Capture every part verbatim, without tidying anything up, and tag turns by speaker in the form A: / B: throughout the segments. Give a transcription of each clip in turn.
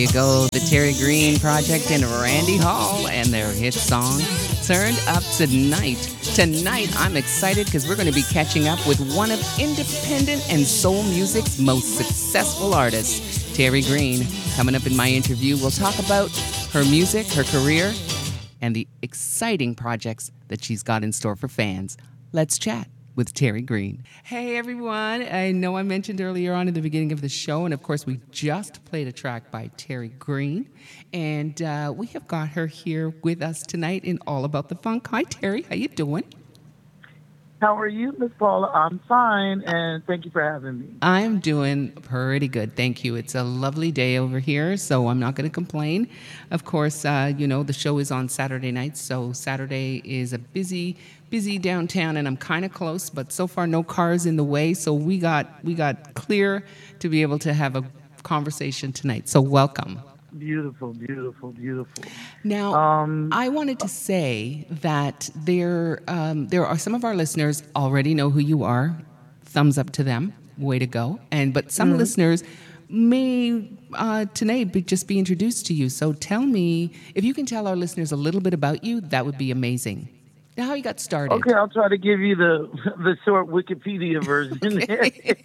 A: You go, the Terry Green Project and Randy Hall and their hit song, Turned Up Tonight. Tonight, I'm excited because we're going to be catching up with one of independent and soul music's most successful artists, Terry Green. Coming up in my interview, we'll talk about her music, her career, and the exciting projects that she's got in store for fans. Let's chat with Terry Green. Hey everyone, I know I mentioned earlier on in the beginning of the show, and of course we just played a track by Terry Green, and uh, we have got her here with us tonight in All About the Funk. Hi Terry, how you doing?
B: How are you, Miss Paula? I'm fine, and thank you for having me.
A: I'm doing pretty good, thank you. It's a lovely day over here, so I'm not going to complain. Of course, uh, you know, the show is on Saturday nights, so Saturday is a busy, busy downtown, and I'm kind of close, but so far no cars in the way, so we got we got clear to be able to have a conversation tonight. So welcome.
B: Beautiful, beautiful, beautiful.
A: Now,
B: Um,
A: I wanted to say that there um, there are some of our listeners already know who you are. Thumbs up to them. Way to go. And but some
B: mhm.
A: listeners may uh, tonight be, just be introduced to you. So tell me, if you can tell our listeners a little bit about you, that would be amazing. Now, how you got started.
B: Okay, I'll try to give you the the short Wikipedia version.
A: Okay.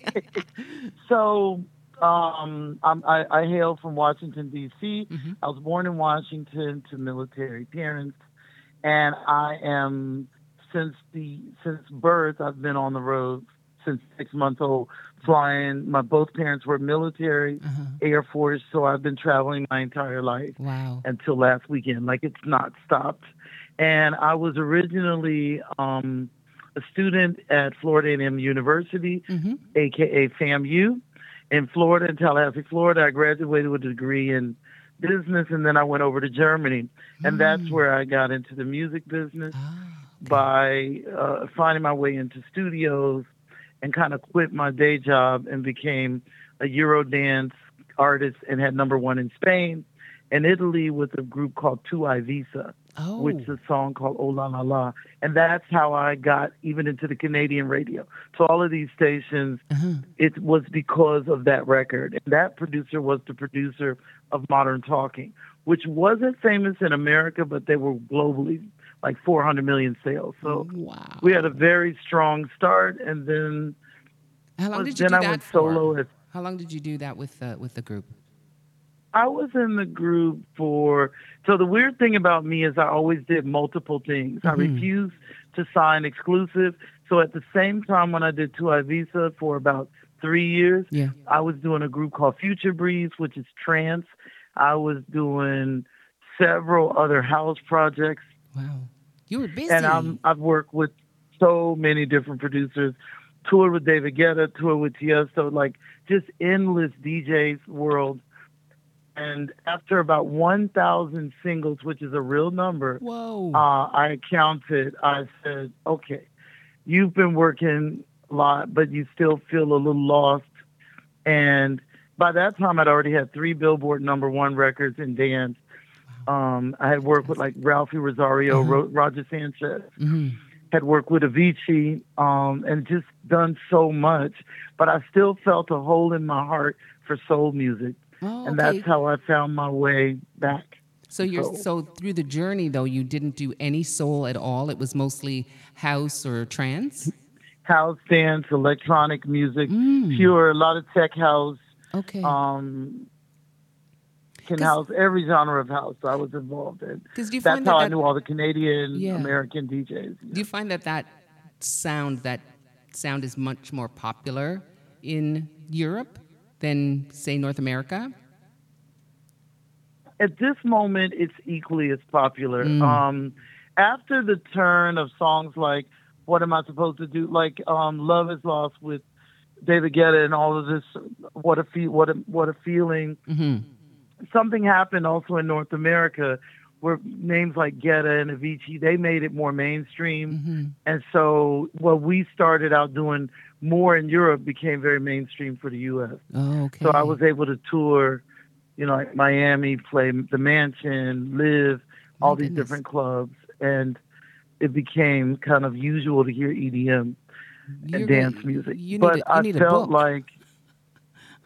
B: so, um, I'm, I, I hail from Washington D C.
A: hmm
B: I was born in Washington to military parents, and I am since the since birth. I've been on the road since six months old, flying. My both parents were military,
A: Uh-huh.
B: Air Force, so I've been traveling my entire life
A: Wow.
B: until last weekend. Like it's not stopped. And I was originally um, a student at Florida A and M University,
A: hmm
B: aka FAMU, in Florida, in Tallahassee, Florida. I graduated with a degree in business, and then I went over to Germany, and that's where I got into the music business
A: Ah, okay.
B: by uh, finding my way into studios and kind of quit my day job and became a Eurodance artist and had number one in Spain and Italy with a group called Tu Ivisa,
A: Oh.
B: which is a song called Oh La La La. And that's how I got even into the Canadian radio. So all of these stations,
A: Uh-huh.
B: it was because of that record. And that producer was the producer of Modern Talking, which wasn't famous in America, but they were globally like four hundred million sales. So
A: Wow.
B: we had a very strong start, and then
A: How long
B: was-
A: did you
B: then
A: do
B: I
A: that
B: went
A: for?
B: solo. As,
A: How long did you do that with uh, with the group?
B: I was in the group for. So the weird thing about me is I always did multiple things. I
A: Mhm.
B: refused to sign exclusive. So at the same time, when I did Tu Ivisa for about three years,
A: Yeah.
B: I was doing a group called Future Breeze, which is trance. I was doing several other house projects.
A: Wow. You were busy.
B: And I'm, I've worked with so many different producers, toured with David Guetta, toured with Tiesto, like just endless D Js world. And after about one thousand singles, which is a real number,
A: Whoa.
B: uh, I counted. I said, okay, you've been working a lot, but you still feel a little lost. And by that time, I'd already had three Billboard number one records in dance. Um, I had worked with like Ralphie Rosario,
A: Uh-huh.
B: Ro- Roger Sanchez,
A: hmm
B: had worked with Avicii, um, and just done so much. But I still felt a hole in my heart for soul music.
A: Oh,
B: And
A: okay.
B: that's how I found my way back.
A: So you're
B: soul.
A: so through the journey though, you didn't do any soul at all. It was mostly house or trance.
B: House dance, electronic music,
A: Mm.
B: pure, a lot of tech house,
A: Okay.
B: um, can
A: 'Cause-
B: house, every genre of house I was involved in.
A: Because do you
B: That's
A: find
B: how
A: that,
B: I
A: that
B: knew all the Canadian,
A: Yeah.
B: American D Js.
A: do you find that that sound that sound is much more popular in Europe than say North America?
B: At this moment, it's equally as popular.
A: Mm.
B: Um, after the turn of songs like "What Am I Supposed to Do," like um, "Love Is Lost" with David Guetta, and all of this, "What a Fe- what a what a Feeling."
A: hmm
B: Something happened also in North America where names like Guetta and Avicii, they made it more mainstream.
A: hmm
B: And so what we started out doing more in Europe became very mainstream for the U S.
A: Oh, okay.
B: So I was able to tour, you know, like Miami, play the Mansion, Live,
A: My
B: all these
A: goodness.
B: different clubs. And it became kind of usual to hear E D M
A: You're
B: and
A: gonna-
B: dance music.
A: You need
B: But
A: a, you
B: I
A: need a
B: felt
A: book.
B: like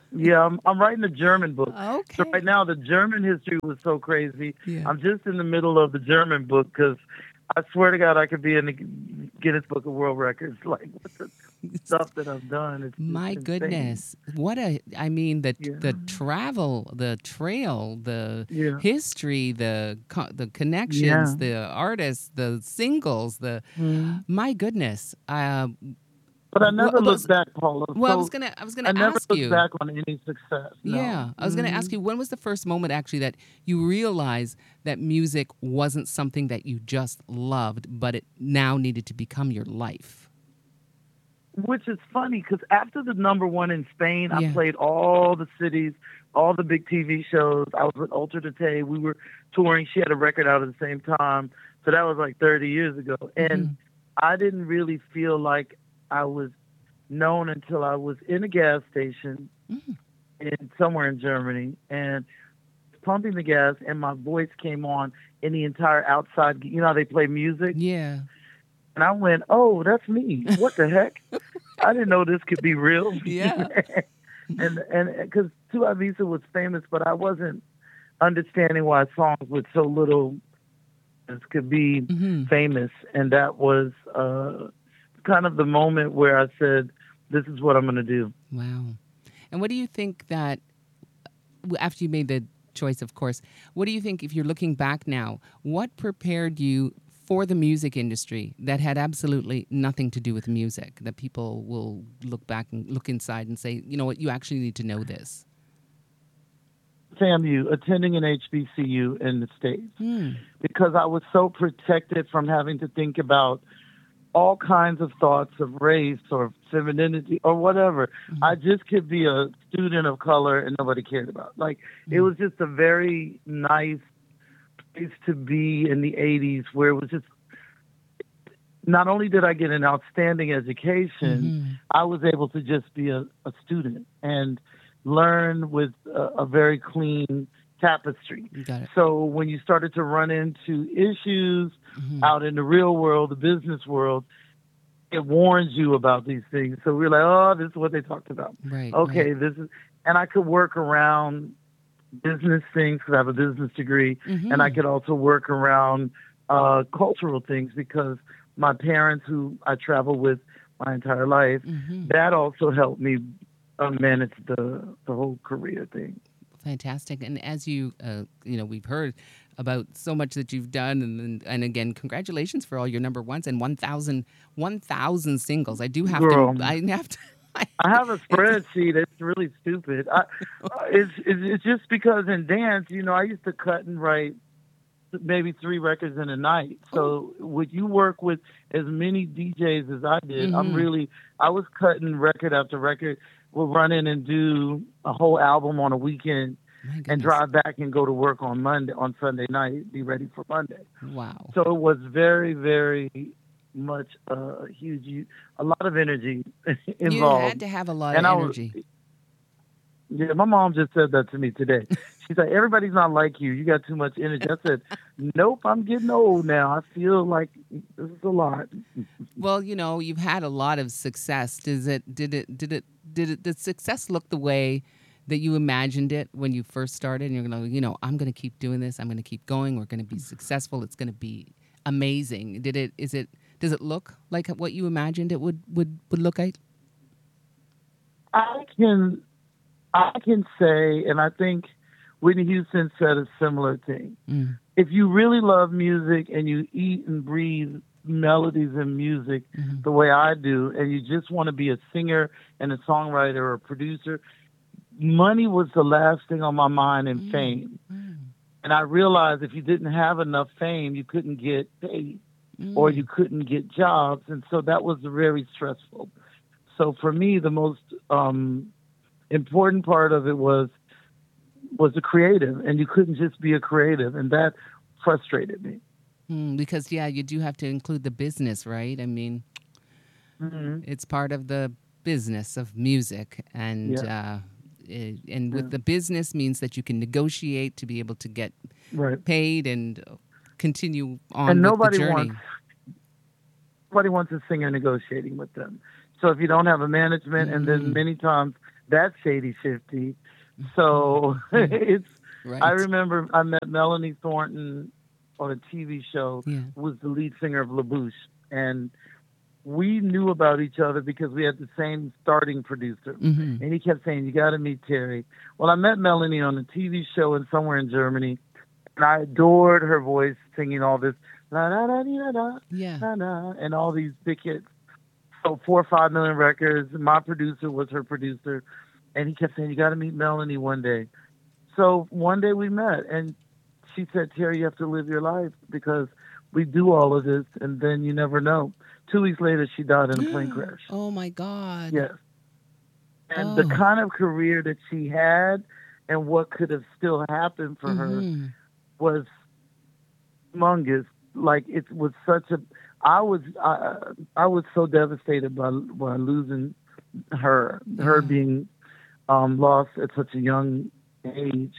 B: Yeah, I'm, I'm writing a German book. So
A: Okay.
B: right now, the German history was so crazy.
A: Yeah.
B: I'm just in the middle of the German book because I swear to God, I could be in the Guinness Book of World Records. Like with the stuff that I've done, it's just
A: My
B: insane.
A: goodness. What a, I mean, the
B: Yeah,
A: the travel, the trail, the
B: yeah,
A: history, the co- the connections,
B: yeah.
A: the artists, the singles, the,
B: Mhm.
A: my goodness. Uh,
B: But I
A: well,
B: never look
A: was-
B: back, Paula.
A: well, I was
B: So
A: gonna, I was gonna
B: I never
A: ask
B: look
A: you.
B: back on any success. No.
A: Yeah, I was gonna ask
B: Hmm.
A: you, when was the first moment actually that you realized that music wasn't something that you just loved, but it now needed to become your life?
B: Which is funny because after the number one in Spain, I
A: Yeah.
B: played all the cities, all the big T V shows. I was with Ultra Date. We were touring. She had a record out at the same time. So that was like thirty years ago. And
A: Hmm.
B: I didn't really feel like I was known until I was in a gas station
A: Mm.
B: in somewhere in Germany and pumping the gas, and my voice came on in the entire outside. You know how they play music?
A: Yeah.
B: And I went, oh, that's me. What the heck? I didn't know this could be real.
A: Yeah.
B: and and because Tu Avisa was famous, but I wasn't understanding why songs with so little could be
A: Hmm.
B: famous. And that was uh, kind of the moment where I said, this is what I'm going to do.
A: Wow. And what do you think that, after you made the choice, of course, what do you think, if you're looking back now, what prepared you for the music industry that had absolutely nothing to do with music, that people will look back and look inside and say, you know what, you actually need to know this?
B: FAMU, attending an H B C U in the States,
A: Hmm.
B: because I was so protected from having to think about all kinds of thoughts of race or femininity or whatever.
A: Mm-hmm.
B: I just could be a student of color and nobody cared about. Like,
A: Mm-hmm.
B: it was just a very nice place to be in the eighties where it was just, not only did I get an outstanding education,
A: Mm-hmm.
B: I was able to just be a, a student and learn with a, a very clean tapestry.
A: You got it.
B: So when you started to run into issues
A: Mm-hmm.
B: out in the real world, the business world, it warns you about these things. So we're like, oh, this is what they talked about.
A: Right.
B: Okay,
A: Right.
B: this is, and I could work around business things because I have a business degree,
A: Mm-hmm.
B: and I could also work around uh, cultural things because my parents, who I traveled with my entire life,
A: Mm-hmm.
B: that also helped me uh, manage the the whole career thing.
A: Fantastic. And as you, uh, you know, we've heard about so much that you've done. And, and, and again, congratulations for all your number ones and one thousand, one thousand singles. I do have
B: Girl,
A: to, I have to. I,
B: I have a
A: it's,
B: spreadsheet. It's really stupid. I, it's, it's it's just because in dance, you know, I used to cut and write maybe three records in a night. So would you work with as many D Js as I did? I'm
A: mm-hmm.
B: really, I was cutting record after record. We'll run in and do a whole album on a weekend
A: My
B: and
A: goodness.
B: drive back and go to work on Monday, on Sunday night, be ready for Monday.
A: Wow.
B: So it was very, very much uh, huge, a lot of energy
A: You
B: involved.
A: had to have a lot
B: And
A: of
B: I was,
A: energy.
B: yeah, my mom just said that to me today. She's like, everybody's not like you. You got too much energy. I said, nope, I'm getting old now. I feel like this is a lot.
A: Well, you know, you've had a lot of success. Does it, did it, did it, did it, did success look the way that you imagined it when you first started? And you're going to, you know, I'm going to keep doing this. I'm going to keep going. We're going to be successful. It's going to be amazing. Did it, is it, does it look like what you imagined it would, would, would look like?
B: I can, I can say, and I think Whitney Houston said a similar thing.
A: Mm.
B: If you really love music and you eat and breathe melodies and music
A: Mm-hmm.
B: the way I do, and you just want to be a singer and a songwriter or a producer, money was the last thing on my mind and
A: Mm.
B: fame.
A: Mm.
B: And I realized if you didn't have enough fame, you couldn't get paid
A: Mm.
B: or you couldn't get jobs. And so that was very stressful. So for me, the most um, important part of it was was the creative, and you couldn't just be a creative, and that frustrated me.
A: Mm, because, yeah, you do have to include the business, right? I mean,
B: Mm-hmm.
A: it's part of the business of music. And,
B: Yeah.
A: uh, it, and with
B: Yeah.
A: the business means that you can negotiate to be able to get
B: Right.
A: paid and continue on
B: And
A: with the
B: nobody
A: journey.
B: wants nobody wants a singer negotiating with them. So if you don't have a management, and then
A: Mhm.
B: many times that's shady fifty. So it's, I
A: Right.
B: remember I met Melanie Thornton on a T V show,
A: Yeah.
B: who was the lead singer of LaBouche. And we knew about each other because we had the same starting producer.
A: Mm-hmm.
B: And he kept saying, you got to meet Terry. Well, I met Melanie on a T V show in somewhere in Germany. And I adored her voice singing all this, la la la la la
A: Yeah.
B: la la, and all these big hits. So four or five million records. My producer was her producer. And he kept saying, you got to meet Melanie one day. So one day we met, and she said, Terry, you have to live your life because we do all of this, and then you never know. Two weeks later, she died in a plane crash.
A: Oh my God.
B: Yes. And the
A: Oh.
B: kind of career that she had and what could have still happened for her
A: Mm-hmm.
B: was humongous. Like, it was such a, I was, I, I was so devastated by, by losing her, her
A: Yeah.
B: being um, lost at such a young age.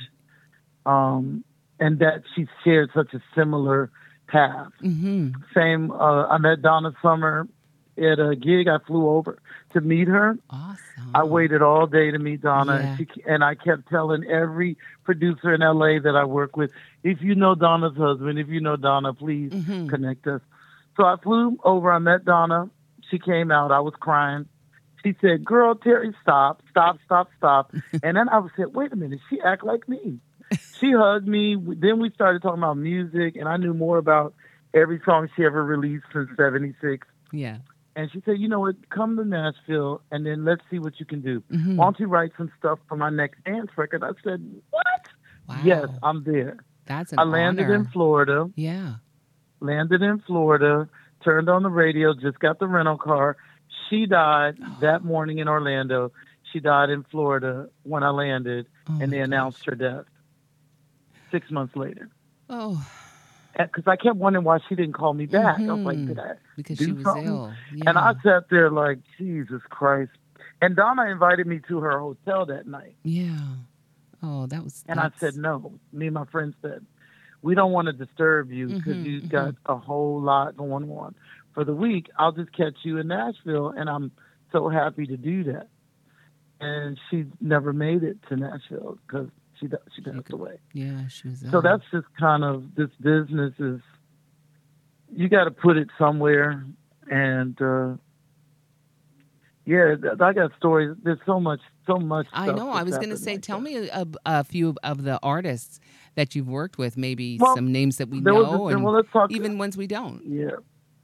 B: Um, and that she shared such a similar path.
A: Mm-hmm.
B: Same, uh, I met Donna Summer at a gig. I flew over to meet her.
A: Awesome.
B: I waited all day to meet Donna,
A: Yeah.
B: and she and I kept telling every producer in L A that I work with, if you know Donna's husband, if you know Donna, please
A: Mm-hmm.
B: connect us. So I flew over. I met Donna. She came out. I was crying. She said, "Girl, Terry, stop, stop, stop, stop." And then I said, "Wait a minute. She act like me." She hugged me. Then we started talking about music, and I knew more about every song she ever released since seventy-six.
A: Yeah.
B: And she said, you know what, come to Nashville, and then let's see what you can do.
A: Mm-hmm.
B: Why don't you write some stuff for my next dance record? I said, what?
A: Wow.
B: Yes, I'm there.
A: That's an
B: I landed
A: honor.
B: in Florida,
A: Yeah.
B: landed in Florida, turned on the radio, just got the rental car. She died that morning in Orlando. She died in Florida when I landed,
A: Oh
B: and
A: my
B: they announced
A: gosh.
B: her death six months later.
A: Oh.
B: Because I kept wondering why she didn't call me back. I was like,
A: Mm-hmm.
B: did I
A: Because
B: do
A: she was
B: something?
A: ill.
B: And I
A: Yeah.
B: sat there like, Jesus Christ. And Donna invited me to her hotel that night.
A: Yeah. Oh, that was.
B: And I
A: That's.
B: said, no. Me and my friend said, we don't want to disturb you because
A: Mm-hmm.
B: you've
A: Mm-hmm.
B: got a whole lot going on for the week. I'll just catch you in Nashville. And I'm so happy to do that. And she never made it to Nashville because she, di- she
A: You
B: passed
A: could.
B: away.
A: Yeah, she was
B: So
A: ill.
B: that's just kind of, this business is, you got to put it somewhere. And, uh, yeah, th- I got stories. There's so much, so much
A: I
B: stuff
A: know. I
B: that's
A: was going to
B: happened
A: say,
B: like
A: tell
B: that.
A: me a, a few of the artists that you've worked with. Maybe
B: Well,
A: some names that we
B: there was,
A: know,
B: a,
A: and
B: well, let's talk,
A: even ones we don't.
B: yeah.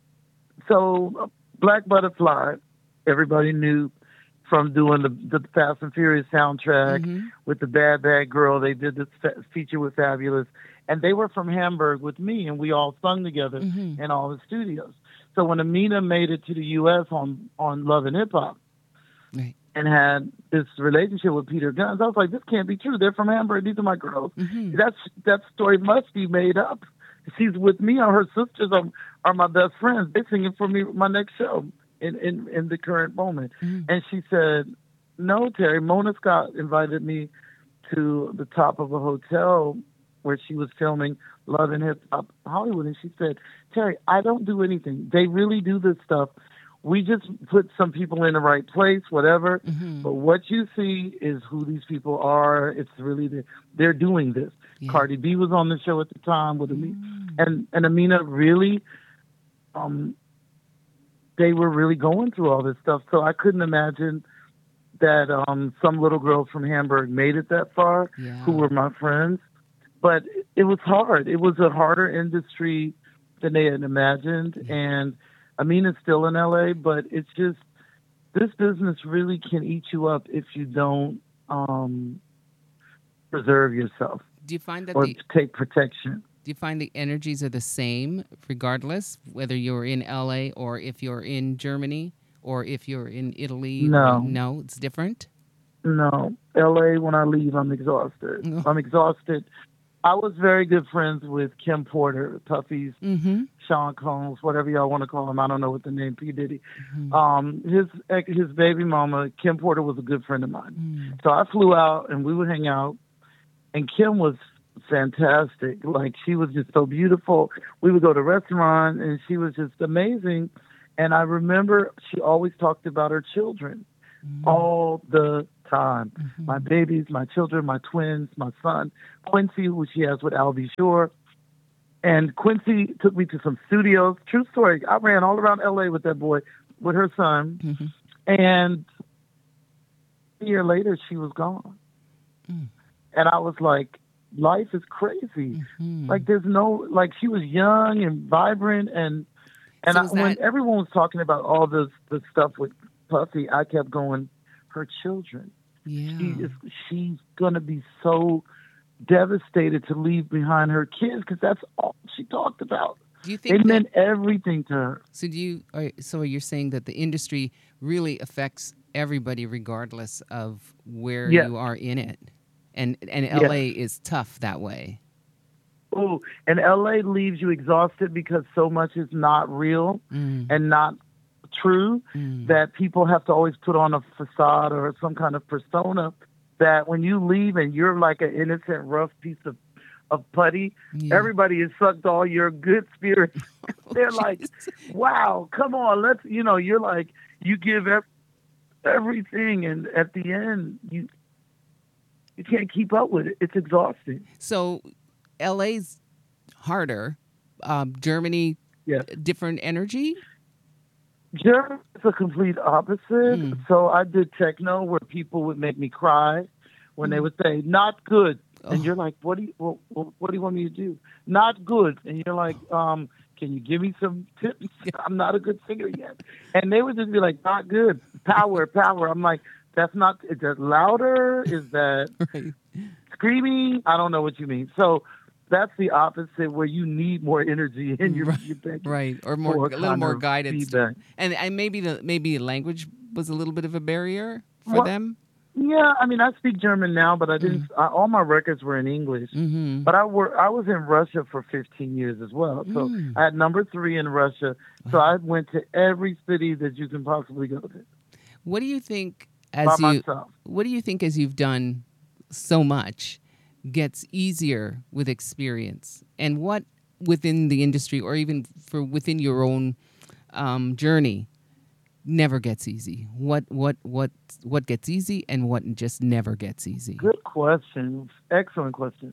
B: So, uh, Black Butterfly, everybody knew from doing the, the Fast and Furious soundtrack
A: Mm-hmm.
B: with the Bad Bad Girl. They did this fe- feature with Fabulous. And they were from Hamburg with me, and we all sung together
A: Mm-hmm.
B: in all the studios. So when Amina made it to the U S on, on Love and Hip Hop,
A: Right.
B: and had this relationship with Peter Guns, I was like, this can't be true. They're from Hamburg. These are my girls.
A: Mm-hmm.
B: That's that story must be made up. She's with me, or her sisters are, are my best friends. They're singing for me my next show in, in, in the current moment.
A: Mm-hmm.
B: And she said, no, Terry, Mona Scott invited me to the top of a hotel where she was filming Love and Hip Hop Hollywood. And she said, Terry, I don't do anything. They really do this stuff. We just put some people in the right place, whatever.
A: Mm-hmm.
B: But what you see is who these people are. It's really, the, they're doing this.
A: Yeah.
B: Cardi B was on the show at the time with Amina.
A: Mm.
B: And, and Amina really, um, they were really going through all this stuff. So I couldn't imagine that um, some little girls from Hamburg made it that far,
A: Yeah.
B: who were my friends. But it was hard. It was a harder industry than they had imagined.
A: Yeah.
B: And Amina's still in L A, but it's just, this business really can eat you up if you don't um, preserve yourself
A: Do you find that
B: or
A: the
B: take protection.
A: Do you find the energies are the same regardless, whether you're in L A or if you're in Germany or if you're in Italy?
B: No.
A: No, it's different?
B: No, L A, when I leave, I'm exhausted.
A: No.
B: I'm exhausted. I was very good friends with Kim Porter, Puffy's,
A: Mm-hmm.
B: Sean Combs, whatever y'all want to call him. I don't know what the name, P. Diddy.
A: Mm-hmm.
B: Um, his his baby mama, Kim Porter, was a good friend of mine.
A: Mm.
B: So I flew out and we would hang out. And Kim was fantastic. Like, she was just so beautiful. We would go to restaurants and she was just amazing. And I remember she always talked about her children
A: Mm.
B: all the time.
A: Mm-hmm.
B: My babies, my children, my twins, my son, Quincy, who she has with Albie Shore. And Quincy took me to some studios. True story. I ran all around L A with that boy, with her son.
A: Mm-hmm.
B: And a year later, she was gone.
A: Mm.
B: And I was like, life is crazy.
A: Mm-hmm.
B: Like, there's no, like, she was young and vibrant. And and
A: So
B: I,
A: was
B: when
A: that-
B: everyone was talking about all this, this stuff with Puffy, I kept going, her children.
A: Yeah.
B: She is, she's going to be so devastated to leave behind her kids because that's all she talked about.
A: Do you
B: They
A: think that,
B: meant everything to her.
A: so do you are, so you're saying that the industry really affects everybody regardless of where
B: Yes.
A: you are in it? And and
B: Yes.
A: L A is tough that way.
B: Oh, and L A leaves you exhausted because so much is not real
A: Mm.
B: and not true
A: Mm.
B: that people have to always put on a facade or some kind of persona that when you leave and you're like an innocent, rough piece of, of putty,
A: Yeah.
B: everybody has sucked all your good spirits.
A: Oh,
B: They're like,
A: Jesus.
B: wow, come on, let's, you know, you're like, you give ev- everything, and at the end, you you can't keep up with it. It's exhausting.
A: So L A's harder. Um, Germany,
B: Yes.
A: different energy.
B: Germany is a complete opposite.
A: Mm.
B: So I did techno where people would make me cry when they
A: Mm.
B: would say, not good. And
A: Oh.
B: you're like, what do you, well, well, what do you want me to do? Not good. And you're like, um, can you give me some tips? I'm not a good singer yet. And they would just be like, not good. Power, power. I'm like, that's not, is that louder? Is that
A: Right.
B: screaming? I don't know what you mean. So that's the opposite where you need more energy in your,
A: Right.
B: your back.
A: Right. Or more,
B: For
A: a little
B: kind
A: more
B: of
A: guidance.
B: feedback.
A: And and maybe the maybe language was a little bit of a barrier for
B: Well,
A: them.
B: Yeah, I mean, I speak German now, but I didn't. I, all my records were in English.
A: Mm-hmm.
B: But I were I was in Russia for fifteen years as well. So
A: Mm.
B: I had number three in Russia. So I went to every city that you can possibly go to
A: What do you think
B: by
A: as you
B: myself.
A: what do you think as you've done so much gets easier with experience? And what within the industry or even for within your own um, journey never gets easy? What what what what gets easy and what just never gets easy?
B: Good question. Excellent question.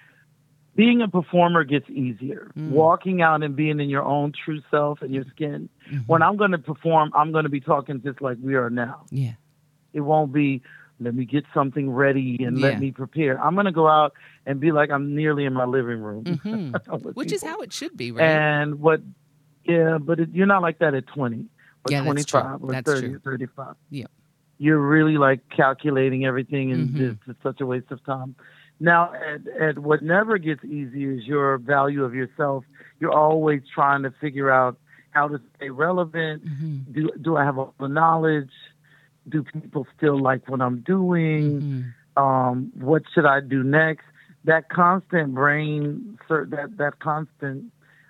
B: Being a performer gets easier.
A: Mm.
B: Walking out and being in your own true self and your skin.
A: Mhm.
B: When I'm going to perform, I'm going to be talking just like we are now.
A: Yeah.
B: It won't be, let me get something ready and
A: Yeah.
B: let me prepare. I'm going to go out and be like I'm nearly in my living room.
A: Mhm.
B: with
A: Which is
B: people.
A: how it should be, right?
B: And what, yeah, but it, you're not like that at twenty or
A: Yeah, that's true.
B: twenty-five or
A: That's
B: thirty
A: true.
B: or thirty-five.
A: Yeah.
B: You're really like calculating everything, and
A: Mhm.
B: it's, it's such a waste of time. Now, at, at what never gets easy is your value of yourself. You're always trying to figure out how to stay relevant.
A: Mhm.
B: Do do I have all the knowledge? Do people still like what I'm doing?
A: Mhm.
B: Um, what should I do next? That constant brain, cer- that that constant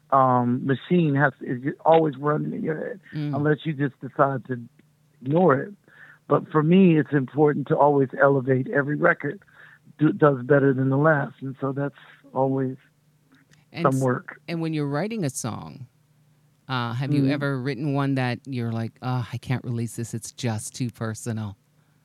B: um, machine has is always running in your head,
A: Mm.
B: unless you just decide to ignore it. But for me, it's important to always elevate. Every record do, does better than the last, and so that's always
A: And
B: some
A: s-
B: work.
A: And when you're writing a song, uh, have you
B: Mhm.
A: ever written one that you're like, oh, I can't release this. It's just too personal.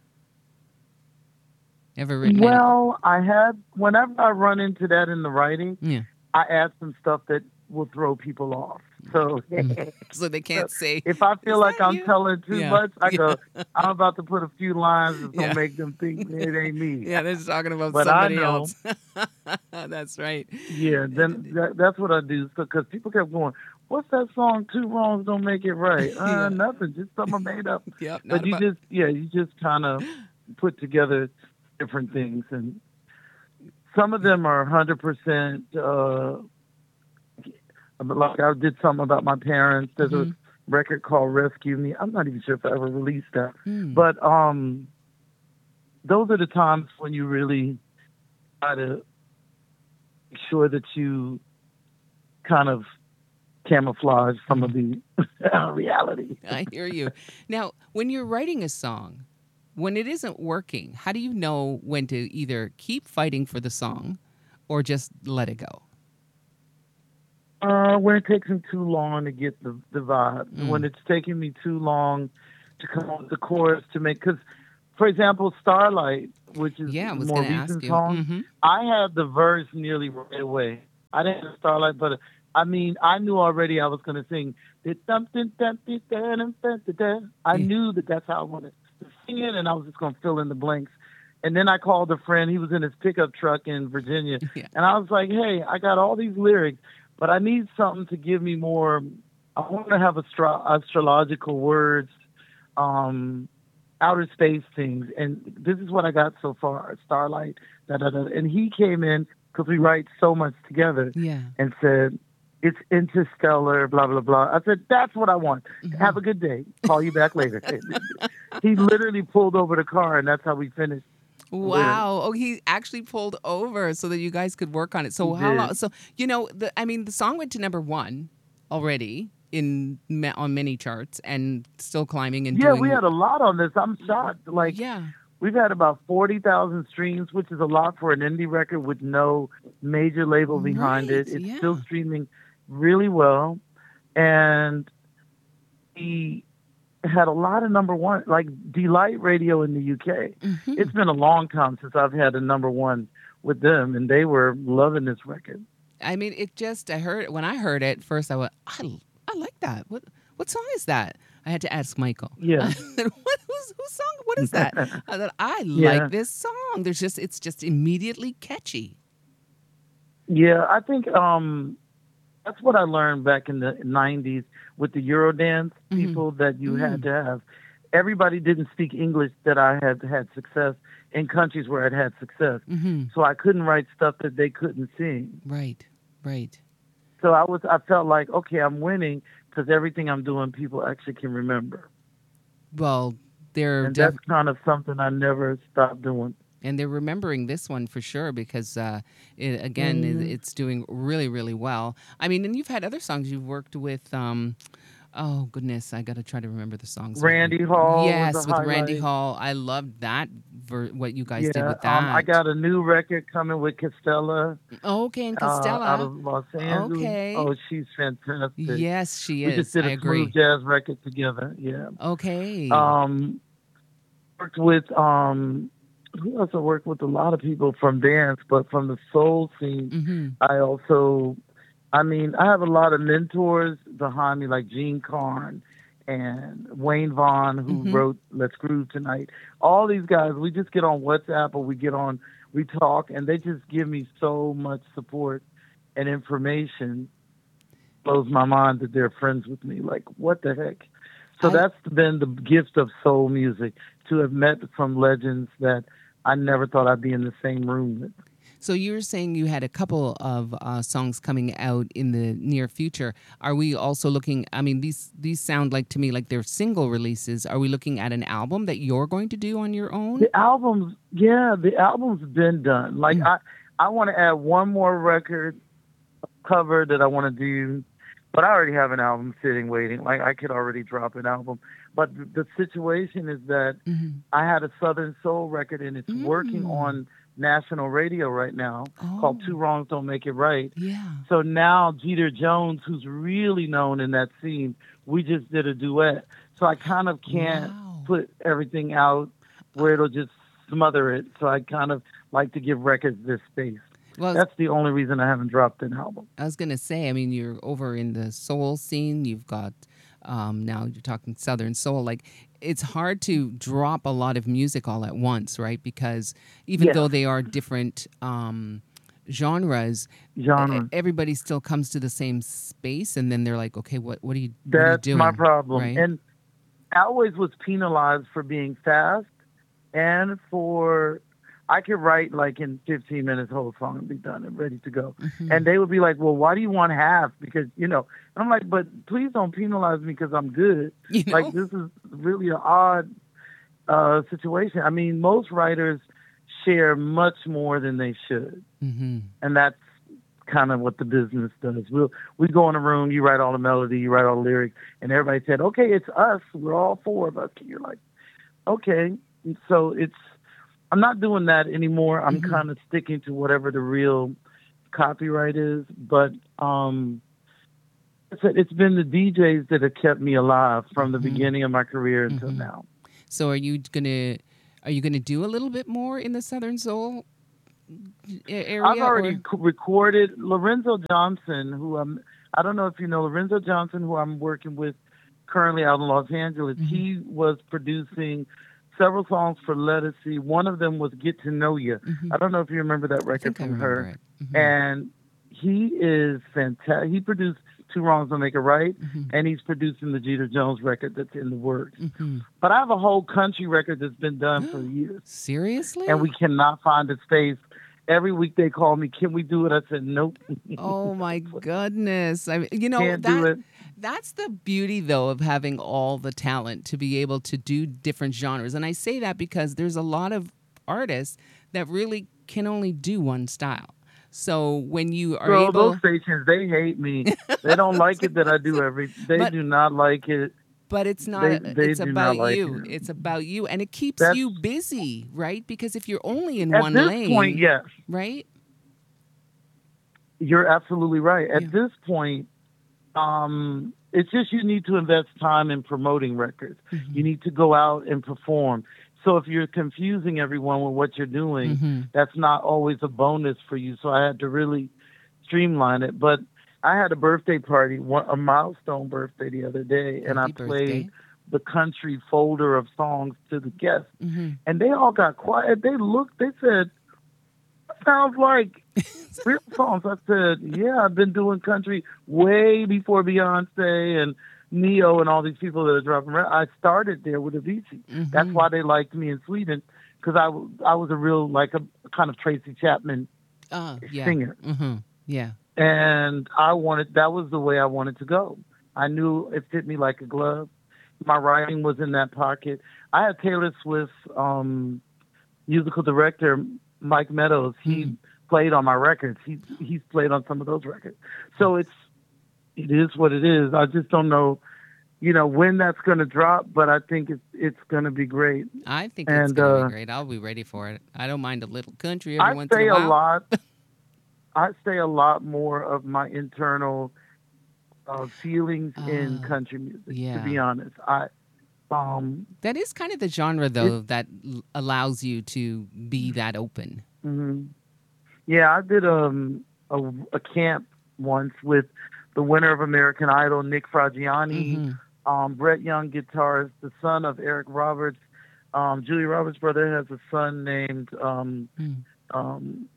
A: Ever written
B: Well, I had whenever I run into that in the writing,
A: any? Yeah.
B: I add some stuff that will throw people off. So
A: So they can't say.
B: if I feel
A: "Is
B: like
A: that
B: I'm
A: you?"
B: telling too
A: Yeah,
B: much, I
A: yeah.
B: go, I'm about to put a few lines that's gonna
A: Yeah.
B: make them think it ain't me.
A: Yeah, they're just talking about
B: But I
A: somebody
B: know.
A: else. That's right.
B: Yeah, then that, that's what I do. So because people kept going, what's that song? Two wrongs don't make it right. Uh,
A: Yeah.
B: Nothing, just something I made up.
A: Yep. Not
B: But you
A: about,
B: just, yeah, you just kind of put together different things, and some of them are one hundred percent. Uh, like I did something about my parents. There's
A: Mhm.
B: a record called Rescue Me. I'm not even sure if I ever released that.
A: Hmm.
B: But um, those are the times when you really try to make sure that you kind of camouflage some of the reality.
A: I hear you. Now, when you're writing a song, when it isn't working, how do you know when to either keep fighting for the song or just let it go?
B: Uh, when it takes me too long to get the, the vibe,
A: Mm.
B: when it's taking me too long to come up with the chorus to make, because for example, Starlight, which is
A: Yeah, I
B: a
A: was
B: more
A: going to ask
B: recent
A: you.
B: song,
A: Mm-hmm.
B: I had the verse nearly right away. I didn't have Starlight, but I mean, I knew already I was going to sing. I
A: Yeah.
B: knew that that's how I wanted to sing it, and I was just going to fill in the blanks. And then I called a friend. He was in his pickup truck in Virginia,
A: Yeah.
B: and I was like, "Hey, I got all these lyrics, but I need something to give me more. I want to have astro- astrological words, um, outer space things, and this is what I got so far: Starlight, da da da." And he came in because we write so much together,
A: Yeah.
B: and said, "It's interstellar, blah blah blah." I said, "That's what I want. Have a good day. Call you back later." He literally pulled over the car, and that's how we finished the lyrics.
A: Wow. Oh, he actually pulled over so that you guys could work on it.
B: He
A: So how long?
B: did.
A: So you know, the I mean, the song went to number one already in ma- on many charts and still climbing and
B: Yeah, we
A: doing.
B: had a lot on this. I'm shocked. Like,
A: Yeah.
B: we've had about forty thousand streams, which is a lot for an indie record with no major label behind
A: Right.
B: it. It's still
A: Yeah.
B: streaming really well. And he had a lot of number one, like Delight Radio in the U K.
A: Hmm.
B: It's been a long time since I've had a number one with them, and they were loving this record.
A: I mean, it just, I heard, when I heard it first, I went, I, I like that. What what song is that? I had to ask Michael. I
B: Yeah.
A: said, what, whose, whose song? What is that? I said, I like
B: Yeah.
A: this song. There's just, it's just immediately catchy.
B: Yeah. I think um, that's what I learned back in the nineties with the Eurodance
A: Mm-hmm.
B: people that you
A: Mm.
B: had to have. Everybody didn't speak English that I had had success in countries where I'd had success.
A: Mm-hmm.
B: So I couldn't write stuff that they couldn't sing.
A: Right, right.
B: So I was, I felt like, okay, I'm winning because everything I'm doing, people actually can remember.
A: Well, they're
B: And
A: def-
B: that's kind of something I never stopped doing.
A: and they're remembering this one for sure because uh, it, again, it,
B: Mhm.
A: it's doing really, really well. I mean, and you've had other songs you've worked with. Um, oh goodness, I got to try to remember the songs. with you.
B: Randy Hall was a
A: Yes, with Randy
B: highlight.
A: Hall, I loved that. Ver- what you guys did
B: Yeah,
A: with
B: um, I
A: that.
B: got a new record coming with Costella
A: Okay, and
B: uh, out
A: Costella.
B: of Los Angeles.
A: Okay.
B: Oh, she's fantastic.
A: Yes, she
B: We just
A: is.
B: did
A: I
B: a smooth
A: agree.
B: jazz record together. Yeah.
A: Okay.
B: Um, worked with um, who else? I worked with a lot of people from dance, but from the soul scene,
A: Mm-hmm.
B: I also, I mean, I have a lot of mentors behind me, like Gene Carn and Wayne Vaughn, who
A: Mm-hmm.
B: wrote Let's Groove Tonight. All these guys, we just get on WhatsApp or we get on, we talk, and they just give me so much support and information. Blows my mind that they're friends with me. Like, what the heck? So
A: I
B: that's been the gift of soul music, to have met some legends that I never thought I'd be in the same room with.
A: So you're saying you had a couple of uh, songs coming out in the near future. Are we also looking? I mean, these these sound like to me like they're single releases. Are we looking at an album that you're going to do on your own?
B: The albums, yeah, the album's been done. Like,
A: Mm.
B: I, I want to add one more record cover that I want to do, but I already have an album sitting waiting. Like, I could already drop an album. But the, the situation is that
A: Mm-hmm.
B: I had a Southern Soul record, and it's working
A: Mm.
B: on national radio right now,
A: Oh,
B: called Two Wrongs Don't Make It Right.
A: yeah.
B: So now Jeter Jones, who's really known in that scene, we just did a duet. So I kind of can't
A: Wow.
B: put everything out where it'll just smother it. So I kind of like to give records this space.
A: Well, I was,
B: That's the only reason I haven't dropped an album.
A: I was gonna say. I mean, you're over in the soul scene. You've got um, now you're talking Southern soul. Like it's hard to drop a lot of music all at once, right? Because even
B: Yes.
A: though they are different um, genres, e-
B: Genre.
A: everybody still comes to the same space, and then they're like, okay, what what are you what are you
B: That's
A: doing?
B: my problem.
A: Right?
B: And I always was penalized for being fast and for, I could write like in fifteen minutes, whole song and be done and ready to go.
A: Mhm.
B: And they would be like, well, why do you want half? Because, you know, and I'm like, but please don't penalize me because I'm good.
A: you know?
B: Like, this is really an odd uh, situation. I mean, most writers share much more than they should.
A: Mhm.
B: And that's kind of what the business does. We'll, we go in a room, you write all the melody, you write all the lyrics, and everybody said, okay, it's us. We're all four of us. And you're like, okay. And so it's, I'm not doing that anymore. I'm
A: Mhm.
B: kind of sticking to whatever the real copyright is. But um, it's, it's been the D Js that have kept me alive from the
A: Mhm.
B: beginning of my career until
A: Mhm.
B: now.
A: So are you gonna Are you going to do a little bit more in the Southern Soul a-
B: I've
A: area,
B: already
A: or?
B: c- recorded Lorenzo Johnson, who I'm, I don't know if you know Lorenzo Johnson, who I'm working with currently out in Los Angeles.
A: Mhm.
B: He was producing several songs for Lettucey. One of them was Get to Know You.
A: Mhm.
B: I don't know if you remember that
A: I
B: record
A: think I
B: from
A: remember
B: her.
A: it. Mhm.
B: And he is fantastic. He produced Two Wrongs Don't Make a Right,
A: Mhm.
B: and he's producing the Jeter Jones record that's in the works.
A: Mhm.
B: But I have a whole country record that's been done for years, and we
A: Seriously?
B: cannot find a space. Every week they call me, can we do it? I said, nope,
A: Oh my goodness. I mean, you know,
B: can't do
A: that
B: it.
A: that's the beauty though of having all the talent to be able to do different genres. And I say that because there's a lot of artists that really can only do one style. So when you are
B: Girl, those
A: able
B: stations, they hate me. They don't like it that I do every, they
A: but
B: do not like it.
A: but it's not
B: They,
A: a,
B: they
A: it's
B: do not
A: about
B: like
A: you.
B: it.
A: It's about you and it keeps
B: That's,
A: you busy, right? Because if you're only in
B: at
A: one
B: this point,
A: lane,
B: yes,
A: right?
B: you're absolutely right.
A: Yeah.
B: At this point, um, it's just you need to invest time in promoting records.
A: Mhm.
B: You need to go out and perform. So if you're confusing everyone with what you're doing,
A: Mhm.
B: that's not always a bonus for you. So I had to really streamline it. But I had a birthday party, one- a milestone birthday the other day, and I
A: Happy
B: played
A: birthday.
B: the country folder of songs to the guests,
A: Mhm.
B: and they all got quiet. They looked, they said, sounds like real songs. I said, yeah, I've been doing country way before Beyonce and Neo and all these people that are dropping. re- I started there with Avicii. That's
A: Mhm.
B: why they liked me in Sweden, because I, w- I was a real, like a kind of Tracy Chapman
A: Oh, yeah.
B: singer.
A: Mhm. Yeah.
B: And I wanted, that was the way I wanted to go. I knew it fit me like a glove. My writing was in that pocket. I had Taylor Swift's um, musical director, Mike Meadows. He
A: Mhm.
B: played on my records. He he's played on some of those records. So it's it is what it is. I just don't know, you know, when that's going to drop, but I think it's it's going to be great.
A: I think it's
B: And
A: going to be
B: uh,
A: great. I'll be ready for it. I don't mind a little country every
B: I
A: once in a
B: say a
A: while.
B: lot. I say a lot more of my internal uh, feelings in
A: Ah,
B: country music. To
A: yeah.
B: be honest, I um
A: That is kind of the genre,
B: it.
A: though, that l- allows you to be that open.
B: Mhm. Yeah, I did um a, a camp once with the winner of American Idol, Nick Fragiani,
A: Mm-hmm.
B: um, Brett Young, guitarist, the son of Eric Roberts. Um, Julie Roberts' brother has a son named um, um,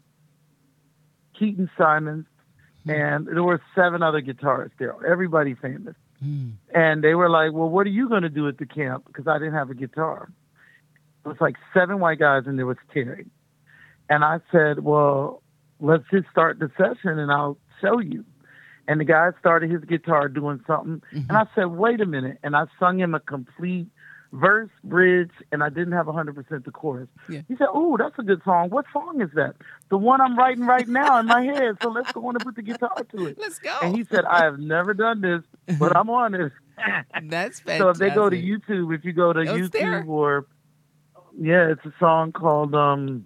B: Keaton Simons, and there were seven other guitarists there, everybody famous.
A: Mm-hmm.
B: And they were like, well, what are you going to do at the camp? Because I didn't have a guitar. It was like seven white guys, and there was Terry. And I said, well, let's just start the session, and I'll show you. And the guy started his guitar doing something.
A: Mm-hmm.
B: And I said, wait a minute. And I sung him a complete verse, bridge, and I didn't have one hundred percent the chorus.
A: Yeah.
B: He said, oh, that's a good song. What song is that? The one I'm writing right now in my head. So let's go on and put the guitar to it.
A: Let's go.
B: And he said, I have never done this, but I'm on this.
A: That's fantastic.
B: So if they go to YouTube, if you go to
A: Oh, it's
B: YouTube
A: there.
B: or, yeah, it's a song called, um,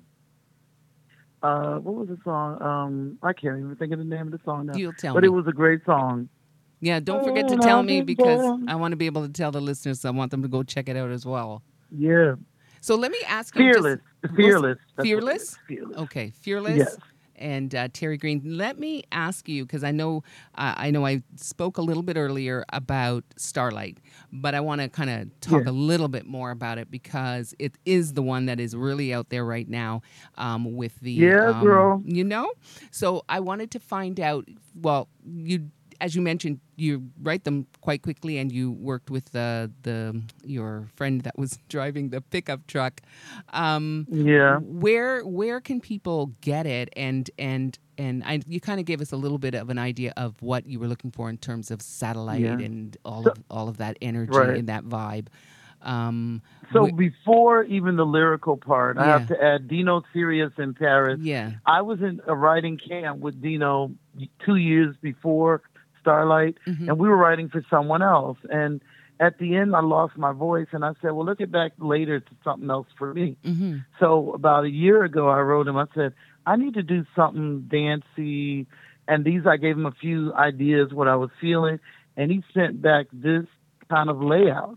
B: uh, what was the song? Um, I can't even think of the name of the song now.
A: You'll tell
B: But
A: me.
B: it was a great song.
A: Yeah, don't forget to tell me because I want to be able to tell the listeners. I want them to go check it out as well.
B: Yeah.
A: So let me ask you.
B: Fearless.
A: Just,
B: Fearless. That's what it
A: Fearless?
B: is. Fearless.
A: Okay, Fearless.
B: Yes.
A: And uh, Terry Green. Let me ask you because I know uh, I know I spoke a little bit earlier about Starlight, but I want to kind of talk
B: Yeah.
A: a little bit more about it because it is the one that is really out there right now um, with the
B: Yeah,
A: um,
B: girl.
A: you know. So I wanted to find out. Well, you as you mentioned, you write them quite quickly, and you worked with the the your friend that was driving the pickup truck. Um,
B: Yeah.
A: where where can people get it? And and and I, you kind of gave us a little bit of an idea of what you were looking for in terms of satellite
B: Yeah.
A: and all
B: So-
A: of all of that energy
B: Right.
A: and that vibe. Um,
B: So
A: wh-
B: before even the lyrical part, I have
A: Yeah.
B: to add Dino Sirius in Paris.
A: yeah.
B: I was in a writing camp with Dino two years before Starlight,
A: Mhm.
B: and we were writing for someone else. And at the end, I lost my voice, and I said, well, look it back later to something else for me.
A: Mhm.
B: So about a year ago, I wrote him, I said, I need to do something dancey. And these, I gave him a few ideas, what I was feeling. And he sent back this kind of layout.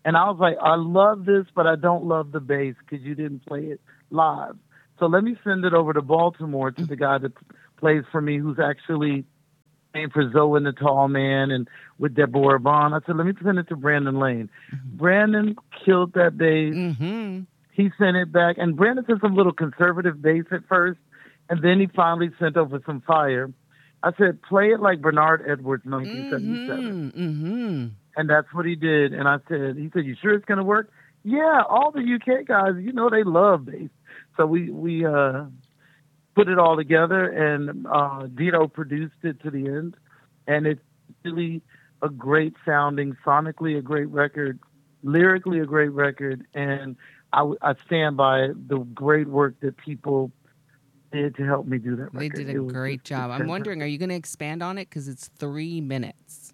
B: And I was like, I love this, but I don't love the bass because you didn't play it live. So let me send it over to Baltimore to the guy that plays for me, who's actually playing for Zoe and the Tall Man and with Deborah Bond. I said, let me send it to Brandon Lane. Mm-hmm. Brandon killed that bass.
A: Mm-hmm.
B: He sent it back. And Brandon sent some little conservative bass at first, and then he finally sent over some fire. I said, play it like Bernard Edwards, nineteen seventy-seven.
A: Mm-hmm. Mm-hmm.
B: And that's what he did. And I said, he said, you sure it's going to work? Yeah, all the U K guys, you know, they love bass. So we, we uh, put it all together, and uh, Dino produced it to the end. And it's really a great sounding, sonically a great record, lyrically a great record. And I, I stand by the great work that people did to help me do that record.
A: They did a great job. I'm wondering, are you going to expand on it? Because it's three minutes.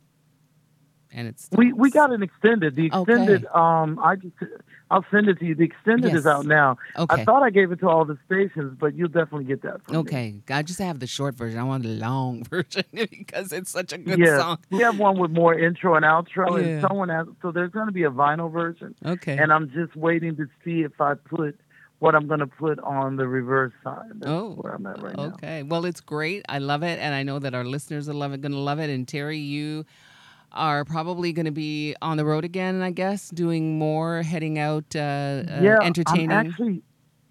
A: And it's
B: we we got an extended. The extended,
A: okay.
B: um, I just I'll send it to you. The extended
A: yes.
B: is out now.
A: Okay.
B: I thought I gave it to all the stations, but you'll definitely get that from
A: okay.
B: me.
A: I just have the short version. I want the long version because it's such a good
B: yeah.
A: song.
B: We have one with more intro and outro,
A: yeah.
B: and someone has. So there's going to be a vinyl version.
A: Okay.
B: And I'm just waiting to see if I put what I'm going to put on the reverse side. That's
A: oh,
B: where I'm at right
A: okay.
B: now.
A: Okay. Well, it's great. I love it, and I know that our listeners are love it, going to love it. And Terry, you are probably going to be on the road again, I guess, doing more, heading out, uh, uh,
B: yeah,
A: entertaining.
B: I'm actually,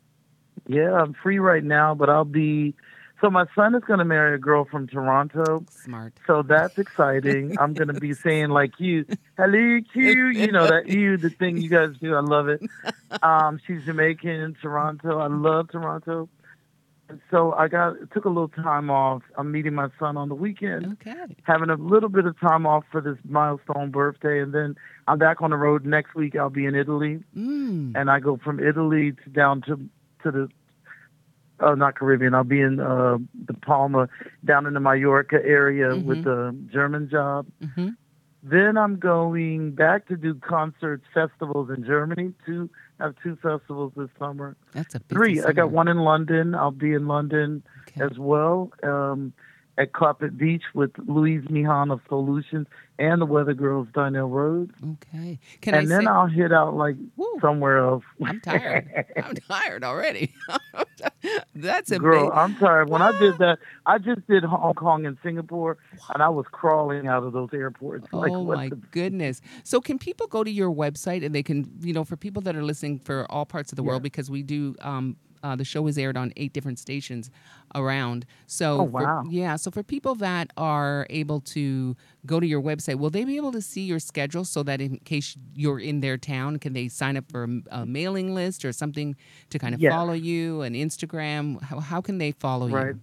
B: yeah, I'm free right now, but I'll be. So my son is going to marry a girl from Toronto.
A: Smart.
B: So that's exciting. I'm going to be saying like you, hello, Q, you know, that you, the thing you guys do. I love it. Um, she's Jamaican in Toronto. I love Toronto. And so I got took a little time off. I'm meeting my son on the weekend.
A: Okay.
B: Having a little bit of time off for this milestone birthday. And then I'm back on the road next week. I'll be in Italy.
A: Mm.
B: And I go from Italy to down to, to the, Oh, not Caribbean. I'll be in uh, the Palma, down in the Mallorca area mm-hmm. with a German job.
A: Mm-hmm.
B: Then I'm going back to do concerts, festivals in Germany. Two, I have two festivals this summer.
A: That's a busy
B: Three.
A: summer.
B: I got one in London. I'll be in London
A: okay.
B: as well um, at Carpet Beach with Louise Mihan of Solutions and the Weather Girls, Donnell Rhodes.
A: Okay. Can
B: and
A: I
B: then
A: say-
B: I'll hit out like
A: Woo.
B: somewhere else.
A: I'm tired. I'm tired already. That's amazing.
B: Girl, I'm tired. When I did that, I just did Hong Kong and Singapore, and I was crawling out of those airports. Like,
A: oh,
B: what
A: my
B: the-
A: goodness. So can people go to your website and they can, you know, for people that are listening for all parts of the
B: Yeah.
A: world, because we do, um, uh, the show is aired on eight different stations around. So,
B: Oh, wow.
A: for, yeah. So for people that are able to go to your website, will they be able to see your schedule so that in case you're in their town, can they sign up for a, a mailing list or something to kind of
B: Yes.
A: follow you, an Instagram? How, how can they follow
B: Right.
A: you?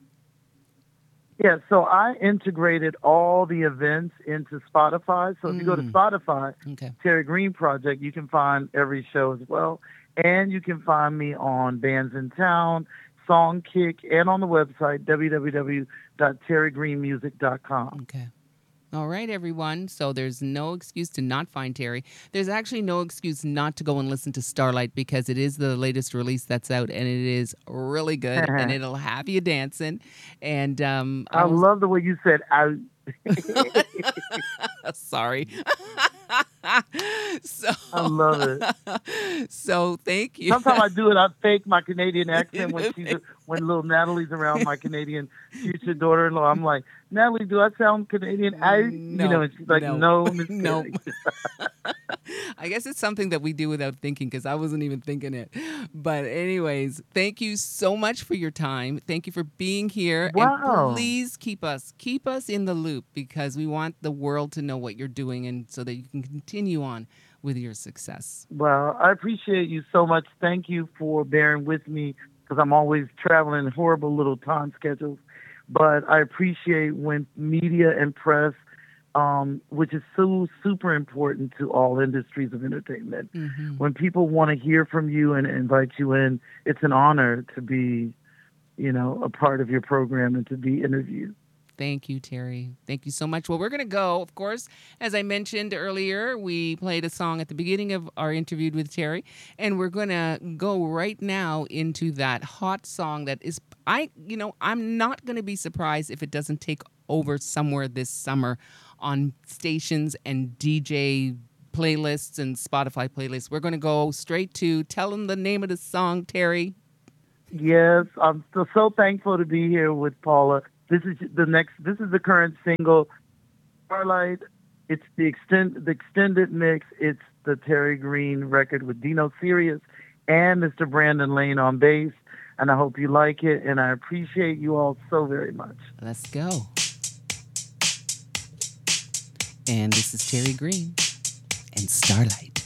B: Yeah, so I integrated all the events into Spotify. So if you go to
A: Mm.
B: Spotify,
A: Okay.
B: Terry Green Project, you can find every show as well. And you can find me on Bands in Town, Songkick, and on the website, w w w dot terry green music dot com.
A: Okay. All right, everyone. So there's no excuse to not find Terry. There's actually no excuse not to go and listen to Starlight because it is the latest release that's out, and it is really good, and it'll have you dancing. And um,
B: I
A: was-
B: love the way you said out.
A: Sorry. so
B: I love it.
A: So thank you.
B: Sometimes I do it. I fake my Canadian accent when she's when little Natalie's around, my Canadian future daughter-in-law. I'm like, Natalie, do I sound Canadian? I,
A: No,
B: you know, and she's like,
A: no.
B: no, Miss
A: No.
B: Terry.
A: I guess it's something that we do without thinking because I wasn't even thinking it. But anyways, thank you so much for your time. Thank you for being here.
B: Wow.
A: And please keep us, keep us in the loop because we want the world to know what you're doing and so that you can continue on with your success.
B: Well, I appreciate you so much. Thank you for bearing with me because I'm always traveling horrible little time schedules. But I appreciate when media and press, um, which is so super important to all industries of entertainment,
A: Mm-hmm.
B: when people want to hear from you and invite you in, it's an honor to be, you know, a part of your program and to be interviewed.
A: Thank you, Terry. Thank you so much. Well, we're going to go, of course, as I mentioned earlier, we played a song at the beginning of our interview with Terry, and we're going to go right now into that hot song that is, I, you know, I'm not going to be surprised if it doesn't take over somewhere this summer on stations and D J playlists and Spotify playlists. We're going to go straight to tell them the name of the song, Terry.
B: Yes, I'm so, so thankful to be here with Paula. This is the next. This is the current single, Starlight. It's the extend the extended mix. It's the Terry Green record with Dino Sirius and Mister Brandon Lane on bass. And I hope you like it. And I appreciate you all so very much.
A: Let's go. And this is Terry Green and Starlight.